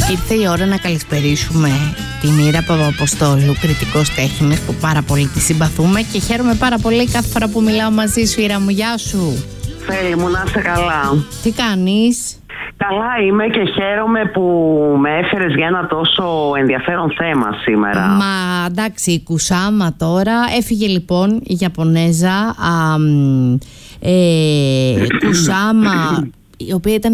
Ήρθε η ώρα να καλησπερίσουμε την Ήρα Παπαποστόλου, κριτικός τέχνης, που πάρα πολύ τη συμπαθούμε και χαίρομαι πάρα πολύ κάθε φορά που μιλάω μαζί σου. Ήρα μου, γεια σου. Θέλει μου, να είσαι καλά. Τι κάνεις? Καλά είμαι και χαίρομαι που με έφερες για ένα τόσο ενδιαφέρον θέμα σήμερα. Μα εντάξει, η Κουσάμα τώρα έφυγε λοιπόν η Ιαπωνέζα Κουσάμα, η οποία ήταν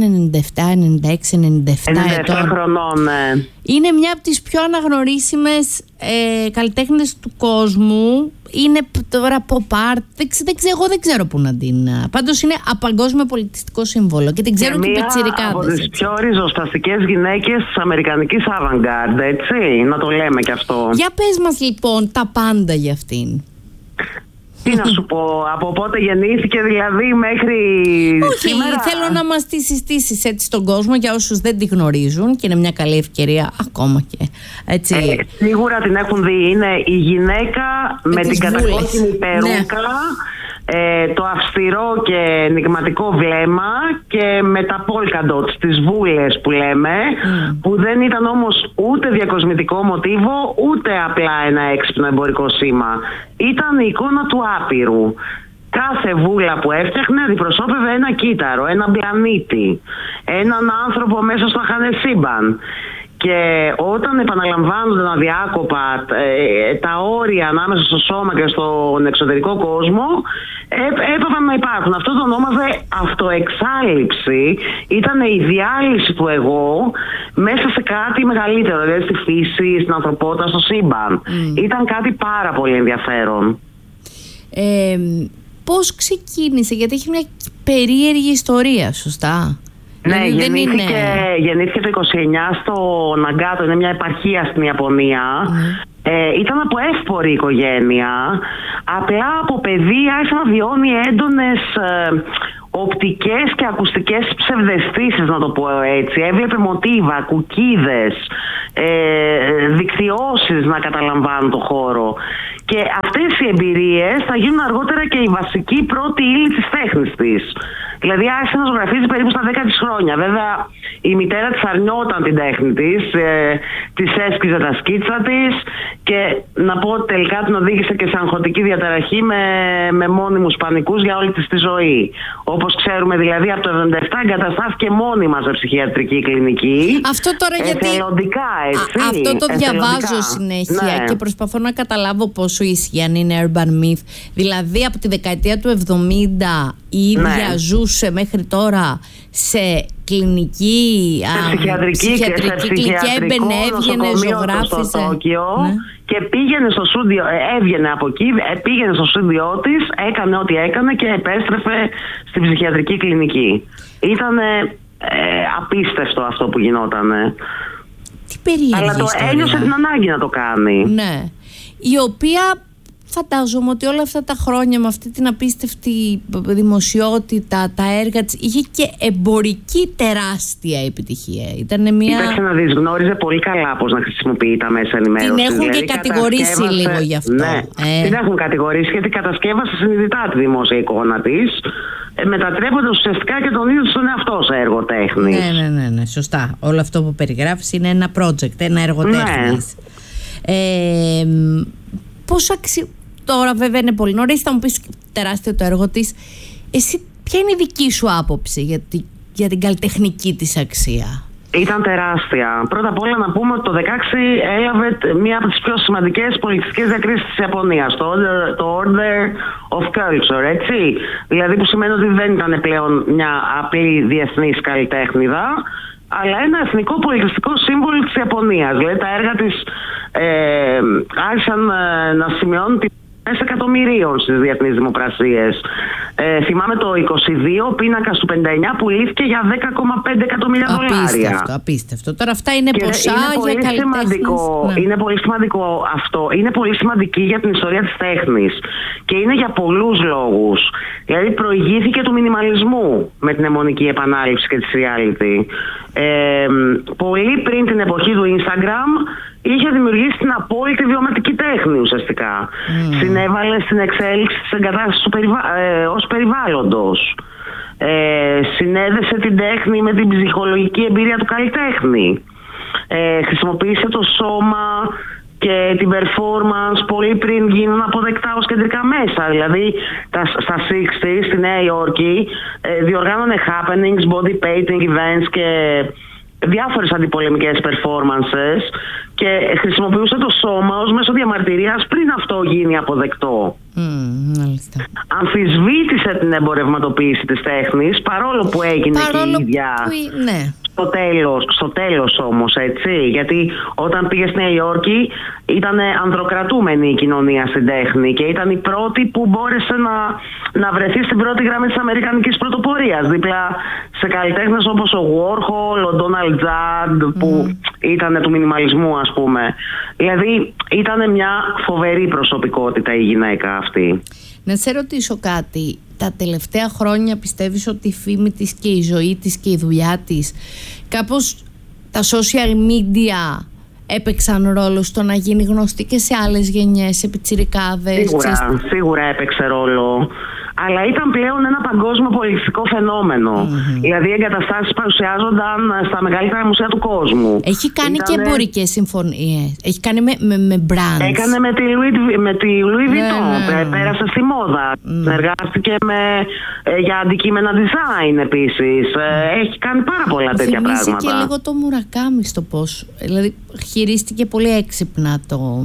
97 ετών. χρονών, ναι. Είναι μια από τις πιο αναγνωρίσιμες καλλιτέχνες του κόσμου. Είναι τώρα pop art. Εγώ δεν ξέρω πού να την... Πάντως είναι παγκόσμιο πολιτιστικό σύμβολο και την ξέρουν και οι πιτσιρικάδες. Από τις πιο ριζοσπαστικές γυναίκες της αμερικανικής avant-garde, έτσι, να το λέμε και αυτό. Για πες μας λοιπόν τα πάντα για αυτήν. Τι να σου πω, από πότε γεννήθηκε δηλαδή μέχρι σήμερα? Όχι, θέλω να μας τη συστήσεις έτσι στον κόσμο για όσους δεν τη γνωρίζουν και είναι μια καλή ευκαιρία ακόμα και έτσι. Σίγουρα την έχουν δει, είναι η γυναίκα με την κατακόκκινη περούκα, το αυστηρό και ενιγματικό βλέμμα και με τα polka dots, τις βούλες που λέμε, που δεν ήταν όμως ούτε διακοσμητικό μοτίβο ούτε απλά ένα έξυπνο εμπορικό σήμα. Ήταν η εικόνα του άπειρου. Κάθε βούλα που έφτιαχνε αντιπροσώπευε ένα κύτταρο, έναν πλανήτη, έναν άνθρωπο μέσα στο αχανεσύμπαν. Και όταν επαναλαμβάνονταν αδιάκοπα τα όρια ανάμεσα στο σώμα και στον εξωτερικό κόσμο, έπρεπαν να υπάρχουν. Αυτό το ονόμαζε αυτοεξάλειψη. Ήταν η διάλυση του εγώ μέσα σε κάτι μεγαλύτερο, δηλαδή στη φύση, στην ανθρωπότητα, στο σύμπαν. Ήταν κάτι πάρα πολύ ενδιαφέρον. Πώς ξεκίνησε? Γιατί έχει μια περίεργη ιστορία, σωστά? Ναι, γεννήθηκε το 29 στο Ναγκάτο, είναι μια επαρχία στην Ιαπωνία. Ήταν από εύπορη οικογένεια. Απλά από παιδί άρχισε να βιώνει έντονες οπτικές και ακουστικές ψευδαισθήσεις, να το πω έτσι. Έβλεπε μοτίβα, κουκίδες, δικτυώσεις να καταλαμβάνουν το χώρο. Και αυτές οι εμπειρίες θα γίνουν αργότερα και η βασική πρώτη ύλη της τέχνης της. Δηλαδή άρχισε να ζωγραφίζει περίπου στα 10 της χρόνια. Βέβαια η μητέρα της αρνιόταν την τέχνη της, της έσκιζε τα σκίτσα της και να πω ότι τελικά την οδήγησε και σε αγχωτική διαταραχή με μόνιμους πανικούς για όλη της τη ζωή. Όπως ξέρουμε δηλαδή από το 1977 εγκαταστάθηκε μόνιμα σε ψυχιατρική κλινική. Αυτό τώρα γιατί... Εθελοντικά, έτσι. Αυτό το διαβάζω συνέχεια, ναι. Και προσπαθώ να καταλάβω πόσο ισχύει, αν είναι urban myth. Δηλαδή από τη δεκαετία του 70 η ίδια ζούσε μέχρι τώρα σε κλινική, ψυχιατρική κλινική, έμπαινε, έβγαινε, ζωγράφιζε στο Τόκιο, και πήγαινε στο στούντιο, έβγαινε από εκεί, πήγαινε στο στούντιό της, έκανε ό,τι έκανε και επέστρεφε στην ψυχιατρική κλινική. Ήταν απίστευτο αυτό που γινότανε. Τι περίεργη αλλά το ιστορία. ένιωσε την ανάγκη να το κάνει. Ναι. Η οποία φαντάζομαι ότι όλα αυτά τα χρόνια με αυτή την απίστευτη δημοσιότητα, τα έργα της, είχε και εμπορική τεράστια επιτυχία. Ήτανε μια... Κοίταξε να δεις, γνώριζε πολύ καλά πώς να χρησιμοποιεί τα μέσα ενημέρωσης. Την έχουν δηλαδή και κατηγορήσει λίγο γι' αυτό. Ναι, την έχουν κατηγορήσει γιατί κατασκεύασε συνειδητά τη δημόσια εικόνα της, μετατρέποντας ουσιαστικά και τον ίδιο στον εαυτό σε έργο τέχνης. Ναι, σωστά. Όλο αυτό που περιγράφεις είναι ένα project, ένα έργο τέχνης. Πώς τώρα βέβαια είναι πολύ νωρίς, θα μου πεις τεράστιο το έργο της. Εσύ ποια είναι η δική σου άποψη για την καλλιτεχνική της αξία? Ήταν τεράστια. Πρώτα απ' όλα να πούμε ότι το 2016 έλαβε μία από τις πιο σημαντικές πολιτιστικές διακρίσεις της Ιαπωνίας, το Order of Culture, έτσι. Δηλαδή που σημαίνει ότι δεν ήταν πλέον μια απλή διεθνής καλλιτέχνηδα, αλλά ένα εθνικό πολιτιστικό σύμβολο της Ιαπωνίας. Δηλαδή τα έργα της άρχισαν να σημειώνουν τιμές εκατομμυρίων στις διεθνείς δημοπρασίες. Θυμάμαι το 22 πίνακας του 59 που λήφθηκε για $10,5 εκατομμύρια. Απίστευτο. Τώρα αυτά είναι ποσά για καλλιτέχνες. Είναι πολύ σημαντικό αυτό. Είναι πολύ σημαντική για την ιστορία της τέχνης. Και είναι για πολλούς λόγους. Δηλαδή προηγήθηκε του μινιμαλισμού με την αιμονική επανάληψη και τη reality. Πολύ πριν την εποχή του Instagram είχε δημιουργήσει την απόλυτη βιωματική τέχνη ουσιαστικά. Συνέβαλε στην εξέλιξη της εγκατάστασης ως περιβάλλοντος. Συνέδεσε την τέχνη με την ψυχολογική εμπειρία του καλλιτέχνη. χρησιμοποίησε το σώμα και την performance πολύ πριν γίνουν αποδεκτά ως κεντρικά μέσα. Δηλαδή στα 60's στη Νέα Υόρκη διοργάνωνε happenings, body painting events και διάφορες αντιπολεμικές performances και χρησιμοποιούσε το σώμα ως μέσο διαμαρτυρίας πριν αυτό γίνει αποδεκτό. Αμφισβήτησε την εμπορευματοποίηση της τέχνης, παρόλο που έγινε και η ίδια στο τέλος όμως, έτσι, γιατί όταν πήγε στη Νέα Υόρκη ήταν ανδροκρατούμενη η κοινωνία στην τέχνη και ήταν η πρώτη που μπόρεσε να βρεθεί στην πρώτη γραμμή της αμερικανικής πρωτοπορίας, δίπλα σε καλλιτέχνες όπως ο Warhol, ο Donald Judd που ήταν του μινιμαλισμού, ας πούμε. Δηλαδή ήταν μια φοβερή προσωπικότητα η γυναίκα αυτή. Να σε ρωτήσω κάτι. Τα τελευταία χρόνια πιστεύεις ότι η φήμη της και η ζωή της και η δουλειά της, κάπως τα social media έπαιξαν ρόλο στο να γίνει γνωστή και σε άλλες γενιές, σε πιτσιρικάδες? Σίγουρα έπαιξε ρόλο. Αλλά ήταν πλέον ένα παγκόσμιο πολιτιστικό φαινόμενο. Δηλαδή οι εγκαταστάσεις παρουσιάζονταν στα μεγαλύτερα μουσεία του κόσμου. Έχει κάνει και εμπορικές συμφωνίες. Έχει κάνει με brands. Έκανε με τη Louis Vuitton. Πέρασε στη μόδα. Εργάστηκε για αντικείμενα design επίσης. Έχει κάνει πάρα πολλά τέτοια πράγματα. Θυμίζει και λίγο το Murakami στο πώς. Δηλαδή χειρίστηκε πολύ έξυπνα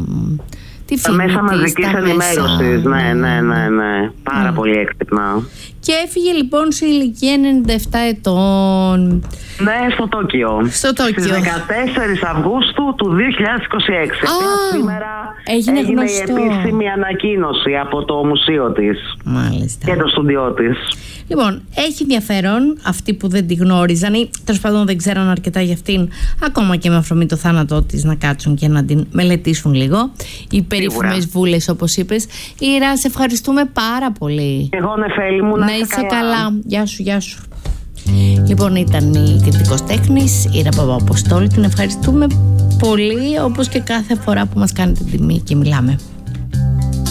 τα μέσα μαζικής ενημέρωσης. Ναι. Πάρα πολύ έξυπνα. Και έφυγε λοιπόν σε ηλικία 97 ετών. Ναι, στο Τόκιο. Στις 14 Αυγούστου του 2026. Σήμερα έγινε η επίσημη ανακοίνωση από το μουσείο της. Μάλιστα. Και το στούντιό της. Λοιπόν, έχει ενδιαφέρον αυτοί που δεν τη γνώριζαν ή τέλος πάντων δεν ξέραν αρκετά για αυτήν, ακόμα και με αφορμή το θάνατό της, να κάτσουν και να την μελετήσουν λίγο. Οι περίφημες βούλες, όπως είπες. Ήρα, σε ευχαριστούμε πάρα πολύ. Εγώ, Νεφέλη μου, να είσαι καλά. Γεια σου. Λοιπόν, ήταν η κριτικός τέχνης Ήρα Παπααποστόλου. Την ευχαριστούμε πολύ, όπως και κάθε φορά που μας κάνει την τιμή και μιλάμε.